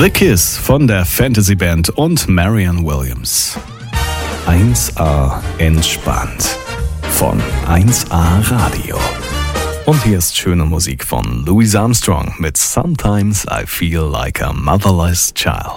The Kiss von der Fantasy Band und Marianne Williams. 1A entspannt von 1A Radio. Und hier ist schöne Musik von Louis Armstrong mit Sometimes I Feel Like a Motherless Child.